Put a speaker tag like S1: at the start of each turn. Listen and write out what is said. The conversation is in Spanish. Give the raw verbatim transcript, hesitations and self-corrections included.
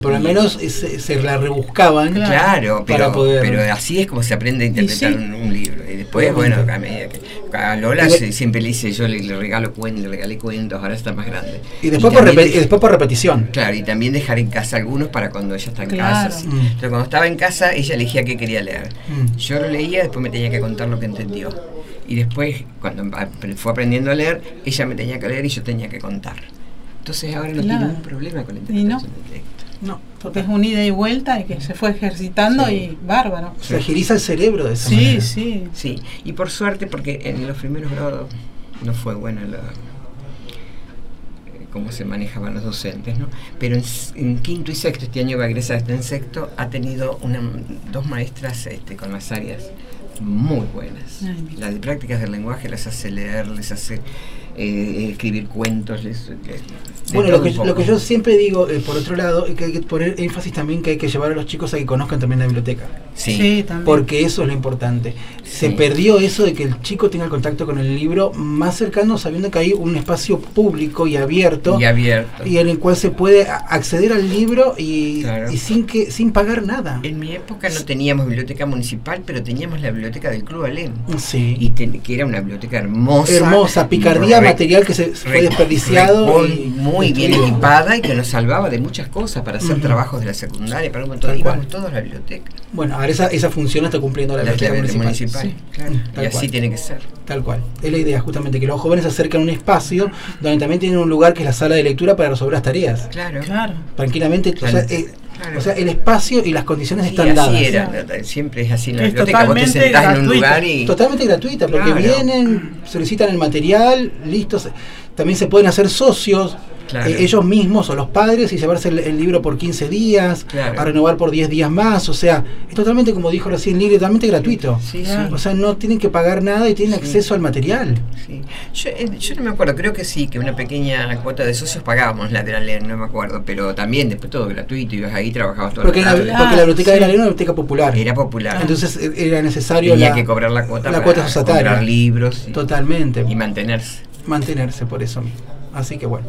S1: Por lo menos se, se la rebuscaban.
S2: Claro, pero,
S1: para poder...
S2: pero así es como se aprende a interpretar
S1: sí.
S2: un, un libro. Y después, bueno, a, medida que, a Lola
S1: y,
S2: siempre le hice, yo le, le regalo cuentos, le regalé cuentos, ahora está más grande.
S1: Y después, y por, y después por repetición.
S2: Claro, y también dejar en casa algunos para cuando ella está en
S3: claro.
S2: casa. ¿sí? Mm. Entonces, cuando estaba en casa, ella elegía qué quería leer. Mm. Yo lo leía, después me tenía que contar lo que entendió. Y después, cuando fue aprendiendo a leer, ella me tenía que leer y yo tenía que contar. Entonces ahora no claro. tiene ningún problema con la interpretación del texto.
S3: No, porque es un ida y vuelta y que se fue ejercitando sí. y bárbaro.
S1: Se agiliza el cerebro de esa
S3: sí,
S1: manera.
S3: Sí,
S2: sí. Y por suerte, porque en los primeros grados no fue buena la cómo se manejaban los docentes, ¿no? Pero en, en quinto y sexto, este año va a egresar, está en sexto, ha tenido una, dos maestras este, con las áreas muy buenas. Ay, las de prácticas del lenguaje las hace leer, les hace eh, escribir cuentos. Les, les,
S1: bueno, lo que, lo que yo siempre digo, eh, por otro lado, es que hay que poner énfasis también que hay que llevar a los chicos a que conozcan también la biblioteca.
S2: Sí,
S3: sí también.
S1: Porque eso es lo importante. Se sí. perdió eso de que el chico tenga contacto con el libro más cercano, sabiendo que hay un espacio público y abierto,
S2: y abierto
S1: y en el cual se puede acceder al libro y, claro. y sin que sin pagar nada.
S2: En mi época no teníamos biblioteca municipal, pero teníamos la biblioteca del Club Alem.
S1: Sí.
S2: Y ten, que era una biblioteca hermosa.
S1: Hermosa, picardía, re, material que se fue desperdiciado.
S2: Re, y, muy bien equipada y que nos salvaba de muchas cosas para hacer uh-huh. trabajos de la secundaria, para un montón. Íbamos todos a la biblioteca.
S1: Bueno, ahora esa, esa función está cumpliendo la, la biblioteca municipal. municipal.
S2: Sí, claro. Y así
S1: cual.
S2: tiene que ser.
S1: Tal cual. Es la idea justamente que los jóvenes se acerquen a un espacio donde también tienen un lugar que es la sala de lectura para resolver las tareas.
S2: Claro.
S3: Claro.
S1: Tranquilamente.
S2: Claro.
S1: O sea, eh, Claro. O sea, el espacio y las condiciones
S2: sí,
S1: están
S2: así
S1: dadas.
S2: Era, siempre es así en la
S3: es
S2: biblioteca, vos te sentás gratuita. en un lugar y...
S1: Totalmente gratuita, porque claro. vienen, solicitan el material, listos. También se pueden hacer socios, claro. eh, ellos mismos o los padres, y llevarse el, el libro por quince días, claro. a renovar por diez días más. O sea, es totalmente, como dijo recién Lili, totalmente gratuito.
S2: Sí, sí.
S1: O sea, no tienen que pagar nada y tienen sí. acceso al material.
S2: Sí. Yo, eh, yo no me acuerdo, creo que sí, que una pequeña cuota de socios pagábamos la de la L E N, no me acuerdo, pero también después todo gratuito, ibas ahí, trabajabas todo
S1: porque, la, porque
S2: ah,
S1: la biblioteca
S2: sí.
S1: de la L E N era una biblioteca popular.
S2: Era popular.
S1: Entonces era necesario
S2: Tenía
S1: la,
S2: que cobrar la cuota
S1: la
S2: para
S1: cuota societaria.
S2: comprar libros.
S1: Y, totalmente.
S2: Y mantenerse.
S1: Mantenerse por eso mismo. Así que bueno.